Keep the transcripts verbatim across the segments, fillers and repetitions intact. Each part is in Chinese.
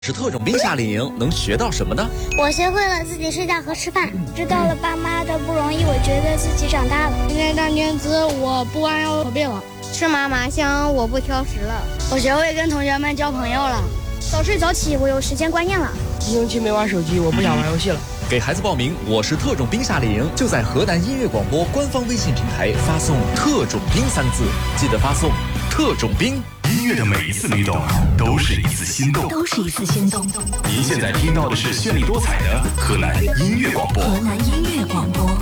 是特种兵夏令营能学到什么呢？ 我学会了自己睡觉和吃饭，知道了爸妈的不容易，我觉得自己长大了。 今天当天资，我不弯腰驼背了。 吃嘛嘛香，我不挑食了。 我学会跟同学们交朋友了。 早睡早起，我有时间观念了。 一星期没玩手机，我不想玩游戏了。 给孩子报名我是特种兵夏令营，就在河南音乐广播官方微信平台发送特种兵三个字，记得发送特种兵。 音乐的每一次律动都是一次心动， 都是一次心动。 您现在听到的是绚丽多彩的河南音乐广播。 河南音乐广播。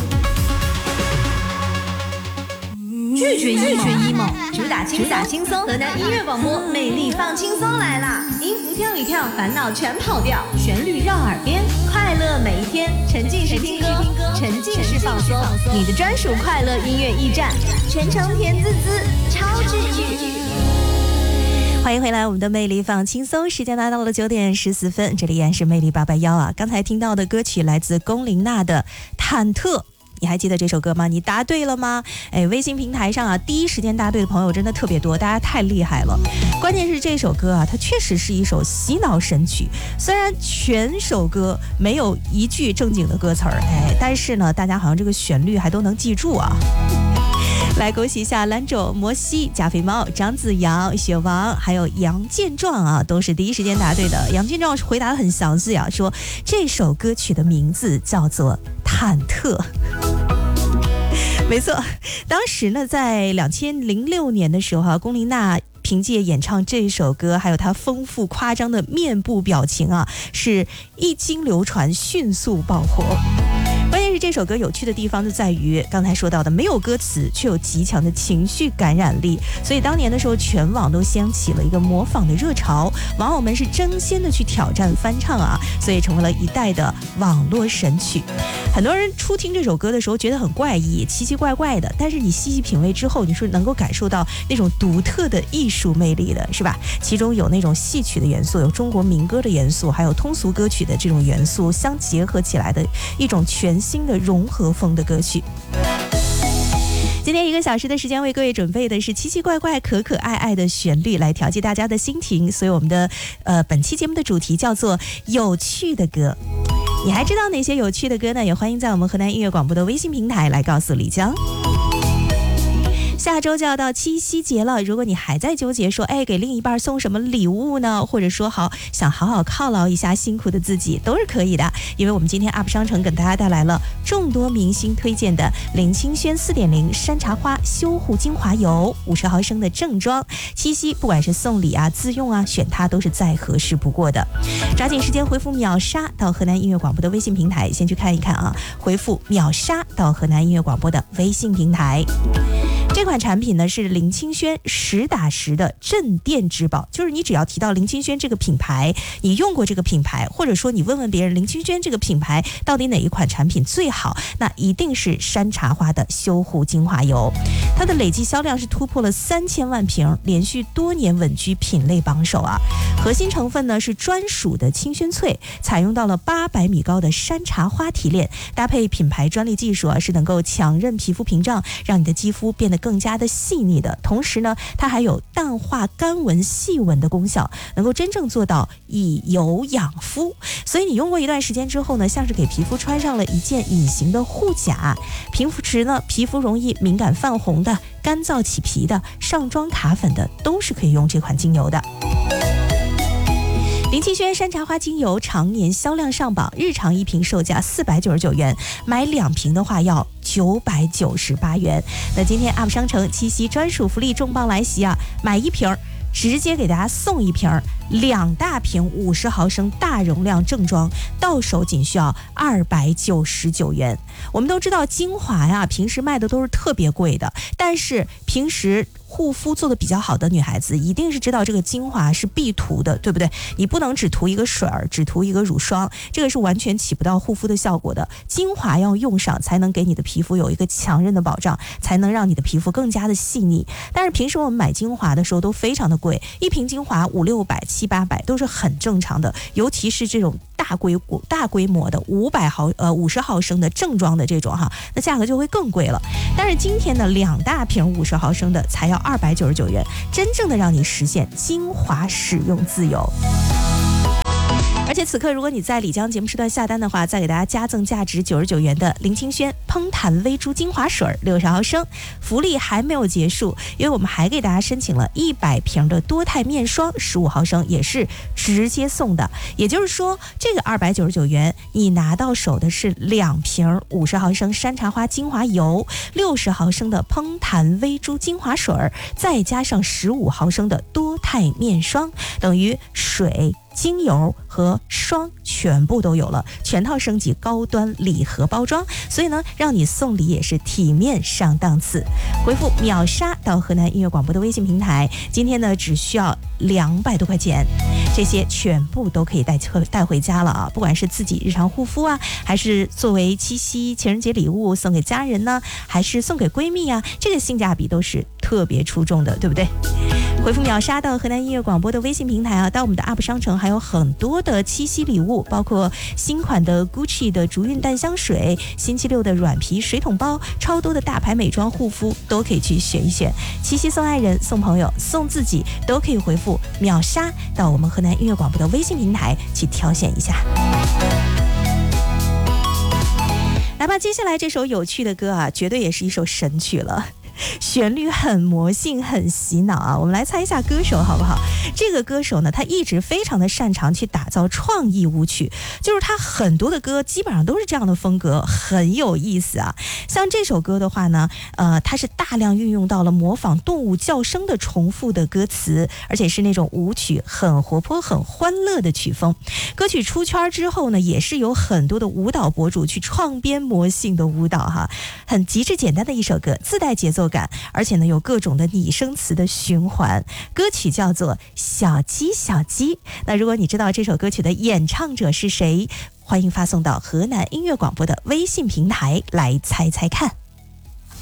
拒绝 emo， 主打轻主打轻松。河南音乐广播，魅力放轻松来啦！音符跳一跳，烦恼全跑掉，旋律绕耳边，快乐每一天，沉浸式听歌，沉浸式放松，你的专属快乐音乐驿站，全程甜滋滋，超治愈。 欢迎回来，我们的魅力放轻松，时间来到了九点十四分，这里依然是魅力八八幺啊。刚才听到的歌曲来自龚琳娜的《忐忑》。你还记得这首歌吗？你答对了吗？哎，微信平台上啊，第一时间答对的朋友真的特别多，大家太厉害了。关键是这首歌啊，它确实是一首洗脑神曲。虽然全首歌没有一句正经的歌词儿，哎，但是呢，大家好像这个旋律还都能记住啊。来恭喜一下兰州、摩西、加菲猫、张子阳、雪王，还有杨建壮啊，都是第一时间答对的。杨建壮回答得很详细啊，说这首歌曲的名字叫做《忐忑》。没错，当时呢，在两千零六年的时候啊，龚琳娜凭借演唱这首歌，还有她丰富夸张的面部表情啊，是一经流传，迅速爆火。关键是这首歌有趣的地方就在于刚才说到的没有歌词，却有极强的情绪感染力，所以当年的时候全网都掀起了一个模仿的热潮，网友们是争先的去挑战翻唱啊，所以成为了一代的网络神曲。很多人初听这首歌的时候觉得很怪异，奇奇怪怪的，但是你细细品味之后，你是能够感受到那种独特的艺术魅力的，是吧？其中有那种戏曲的元素，有中国民歌的元素，还有通俗歌曲的这种元素相结合起来的一种全新的融合风的歌曲。今天一个小时的时间为各位准备的是奇奇怪怪可可爱爱的旋律来调剂大家的心情，所以我们的呃本期节目的主题叫做有趣的歌。你还知道哪些有趣的歌呢？也欢迎在我们河南音乐广播的微信平台来告诉李江。下周就要到七夕节了，如果你还在纠结说，哎，给另一半送什么礼物呢？或者说好想好好犒劳一下辛苦的自己，都是可以的。因为我们今天 U P 商城给大家带来了众多明星推荐的林清轩 四点零 山茶花修护精华油五十毫升的正装，七夕不管是送礼啊、自用啊，选它都是再合适不过的。抓紧时间回复秒杀到河南音乐广播的微信平台，先去看一看啊，回复秒杀到河南音乐广播的微信平台。这款产品呢是林清轩实打实的镇店之宝，就是你只要提到林清轩这个品牌，你用过这个品牌，或者说你问问别人林清轩这个品牌到底哪一款产品最好，那一定是山茶花的修护精华油。它的累计销量是突破了三千万瓶，连续多年稳居品类榜首啊。核心成分呢是专属的清轩萃，采用到了八百米高的山茶花提炼，搭配品牌专利技术啊，是能够强韧皮肤屏障，让你的肌肤变得更加的细腻的。同时呢，它还有淡化干纹细纹的功效，能够真正做到以油养肤。所以你用过一段时间之后呢，像是给皮肤穿上了一件隐形的护甲。平时呢，皮肤容易敏感泛红的、干燥起皮的、上妆卡粉的，都是可以用这款精油的。林清轩山茶花精油常年销量上榜，日常一瓶售价四百九十九元，买两瓶的话要九百九十八元。那今天 U P 商城七夕专属福利重磅来袭啊！买一瓶直接给大家送一瓶两大瓶五十毫升大容量正装，到手仅需要二百九十九元。我们都知道精华呀，平时卖的都是特别贵的，但是平时护肤做的比较好的女孩子一定是知道这个精华是必涂的，对不对？你不能只涂一个水儿，只涂一个乳霜，这个是完全起不到护肤的效果的。精华要用上，才能给你的皮肤有一个强韧的保障，才能让你的皮肤更加的细腻。但是平时我们买精华的时候都非常的贵，一瓶精华五六百、七八百都是很正常的，尤其是这种大规大规模的五百毫呃五十毫升的正装的这种哈，那价格就会更贵了。但是今天的两大瓶五十毫升的才要二百九十九元，真正的让你实现精华使用自由。 而且此刻如果你在李江节目时段下单的话，再给大家加赠价值九十九元的林清轩烹弹微珠精华水六十毫升，福利还没有结束，因为我们还给大家申请了一百瓶的多肽面霜十五毫升，也是直接送的。也就是说，这个二百九十九元你拿到手的是两瓶五十毫升山茶花精华油，六十毫升的烹弹微珠精华水，再加上十五毫升的多肽面霜，等于水、精油和霜全部都有了，全套升级高端礼盒包装，所以呢，让你送礼也是体面上档次。回复秒杀到河南音乐广播的微信平台，今天呢只需要两百多块钱，这些全部都可以带带回家了啊！不管是自己日常护肤啊，还是作为七夕情人节礼物送给家人呢，还是送给闺蜜啊，这个性价比都是特别出众的，对不对？回复秒杀到河南音乐广播的微信平台啊，到我们的 U P 商城还有很多的七夕礼物，包括新款的 Gucci 的竹韵淡香水，星期六的软皮水桶包，超多的大牌美妆护肤都可以去选一选。七夕送爱人、送朋友、送自己，都可以回复秒杀到我们河南音乐广播的微信平台去挑选一下。来吧，接下来这首有趣的歌啊，绝对也是一首神曲了。旋律很魔性，很洗脑啊！我们来猜一下歌手好不好？这个歌手呢，他一直非常的擅长去打造创意舞曲，就是他很多的歌基本上都是这样的风格，很有意思啊。像这首歌的话呢，呃，它是大量运用到了模仿动物叫声的重复的歌词，而且是那种舞曲很活泼、很欢乐的曲风。歌曲出圈之后呢，也是有很多的舞蹈博主去创编魔性的舞蹈哈，很极致简单的一首歌，自带节奏感，而且呢有各种的拟声词的循环。歌曲叫做小鸡小鸡。那如果你知道这首歌曲的演唱者是谁，欢迎发送到河南音乐广播的微信平台来猜猜看。